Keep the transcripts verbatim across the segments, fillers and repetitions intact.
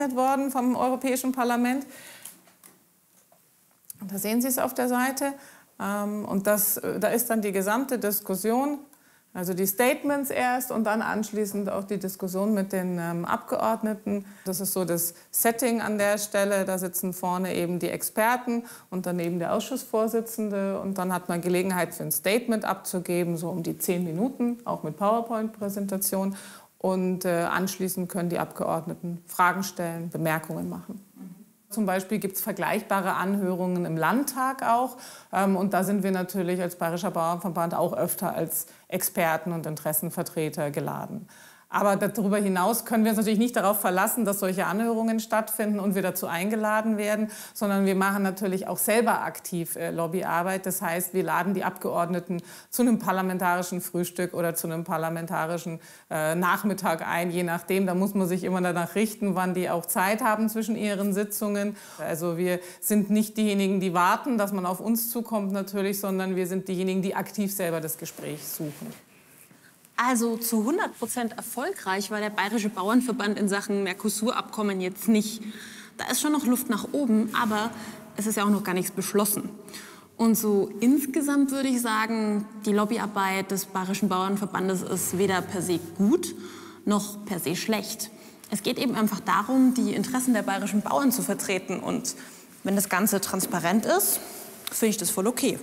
worden vom Europäischen Parlament. Und da sehen Sie es auf der Seite. Und das, da ist dann die gesamte Diskussion, also die Statements erst und dann anschließend auch die Diskussion mit den ähm, Abgeordneten. Das ist so das Setting an der Stelle. Da sitzen vorne eben die Experten und daneben der Ausschussvorsitzende. Und dann hat man Gelegenheit für ein Statement abzugeben, so um die zehn Minuten, auch mit PowerPoint-Präsentation. Und äh, anschließend können die Abgeordneten Fragen stellen, Bemerkungen machen. Zum Beispiel gibt es vergleichbare Anhörungen im Landtag auch. Ähm, und da sind wir natürlich als Bayerischer Bauernverband auch öfter als Experten und Interessenvertreter geladen. Aber darüber hinaus können wir uns natürlich nicht darauf verlassen, dass solche Anhörungen stattfinden und wir dazu eingeladen werden, sondern wir machen natürlich auch selber aktiv äh, Lobbyarbeit. Das heißt, wir laden die Abgeordneten zu einem parlamentarischen Frühstück oder zu einem parlamentarischen äh, Nachmittag ein, je nachdem. Da muss man sich immer danach richten, wann die auch Zeit haben zwischen ihren Sitzungen. Also wir sind nicht diejenigen, die warten, dass man auf uns zukommt natürlich, sondern wir sind diejenigen, die aktiv selber das Gespräch suchen. Also zu hundert Prozent erfolgreich war der Bayerische Bauernverband in Sachen Mercosur-Abkommen jetzt nicht. Da ist schon noch Luft nach oben, aber es ist ja auch noch gar nichts beschlossen. Und so insgesamt würde ich sagen, die Lobbyarbeit des Bayerischen Bauernverbandes ist weder per se gut noch per se schlecht. Es geht eben einfach darum, die Interessen der bayerischen Bauern zu vertreten. Und wenn das Ganze transparent ist, finde ich das voll okay.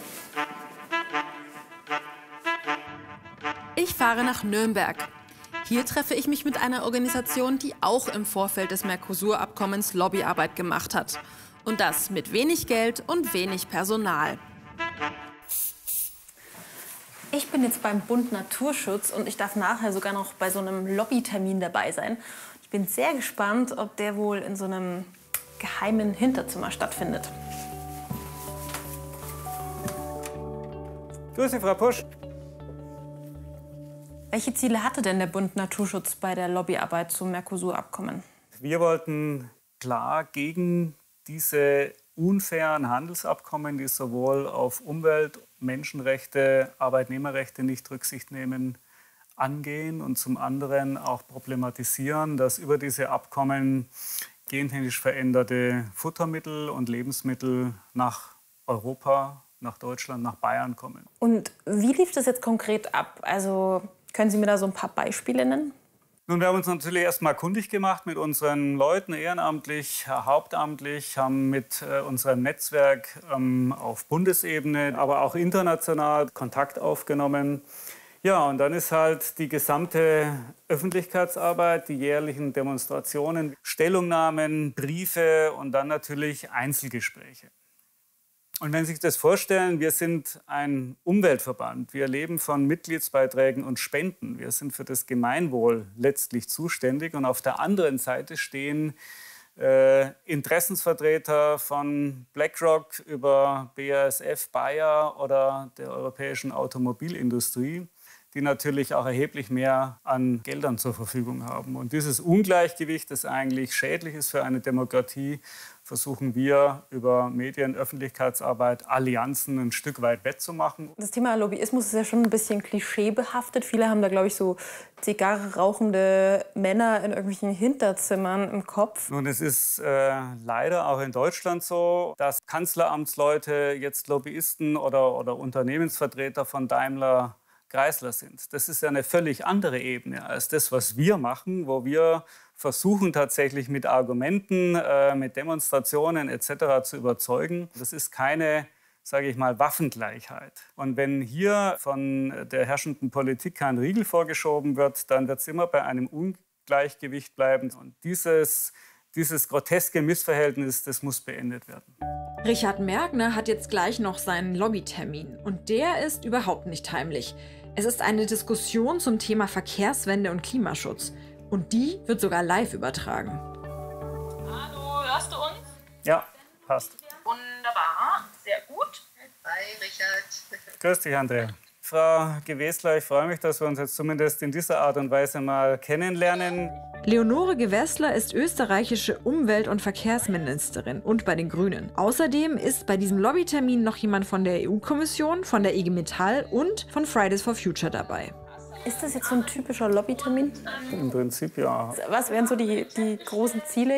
Ich fahre nach Nürnberg. Hier treffe ich mich mit einer Organisation, die auch im Vorfeld des Mercosur-Abkommens Lobbyarbeit gemacht hat. Und das mit wenig Geld und wenig Personal. Ich bin jetzt beim Bund Naturschutz und ich darf nachher sogar noch bei so einem Lobbytermin dabei sein. Ich bin sehr gespannt, ob der wohl in so einem geheimen Hinterzimmer stattfindet. Grüß Sie, Frau Pusch. Welche Ziele hatte denn der Bund Naturschutz bei der Lobbyarbeit zum Mercosur-Abkommen? Wir wollten klar gegen diese unfairen Handelsabkommen, die sowohl auf Umwelt, Menschenrechte, Arbeitnehmerrechte nicht Rücksicht nehmen, angehen und zum anderen auch problematisieren, dass über diese Abkommen gentechnisch veränderte Futtermittel und Lebensmittel nach Europa, nach Deutschland, nach Bayern kommen. Und wie lief das jetzt konkret ab? Also können Sie mir da so ein paar Beispiele nennen? Nun, wir haben uns natürlich erst mal kundig gemacht mit unseren Leuten, ehrenamtlich, hauptamtlich, haben mit äh, unserem Netzwerk ähm, auf Bundesebene, aber auch international Kontakt aufgenommen. Ja, und dann ist halt die gesamte Öffentlichkeitsarbeit, die jährlichen Demonstrationen, Stellungnahmen, Briefe und dann natürlich Einzelgespräche. Und wenn Sie sich das vorstellen, wir sind ein Umweltverband. Wir leben von Mitgliedsbeiträgen und Spenden. Wir sind für das Gemeinwohl letztlich zuständig. Und auf der anderen Seite stehen äh, Interessensvertreter von BlackRock über B A S F, Bayer oder der europäischen Automobilindustrie, die natürlich auch erheblich mehr an Geldern zur Verfügung haben. Und dieses Ungleichgewicht, das eigentlich schädlich ist für eine Demokratie, versuchen wir über Medien, Öffentlichkeitsarbeit, Allianzen ein Stück weit wettzumachen. Das Thema Lobbyismus ist ja schon ein bisschen klischeebehaftet. Viele haben da, glaube ich, so Zigarre rauchende Männer in irgendwelchen Hinterzimmern im Kopf. Nun, es ist äh, leider auch in Deutschland so, dass Kanzleramtsleute jetzt Lobbyisten oder, oder Unternehmensvertreter von Daimler Chrysler sind. Das ist ja eine völlig andere Ebene als das, was wir machen, wo wir versuchen tatsächlich mit Argumenten, äh, mit Demonstrationen et cetera zu überzeugen. Das ist keine, sage ich mal, Waffengleichheit. Und wenn hier von der herrschenden Politik kein Riegel vorgeschoben wird, dann wird es immer bei einem Ungleichgewicht bleiben. Und dieses, dieses groteske Missverhältnis, das muss beendet werden. Richard Mergner hat jetzt gleich noch seinen Lobbytermin. Und der ist überhaupt nicht heimlich. Es ist eine Diskussion zum Thema Verkehrswende und Klimaschutz. Und die wird sogar live übertragen. Hallo, hörst du uns? Ja, passt. Wunderbar, sehr gut. Hi, Richard. Grüß dich, Andrea. Frau Gewessler, ich freue mich, dass wir uns jetzt zumindest in dieser Art und Weise mal kennenlernen. Leonore Gewessler ist österreichische Umwelt- und Verkehrsministerin und bei den Grünen. Außerdem ist bei diesem Lobbytermin noch jemand von der E U-Kommission, von der I G Metall und von Fridays for Future dabei. Ist das jetzt so ein typischer Lobbytermin? Im Prinzip ja. Was wären so die, die großen Ziele?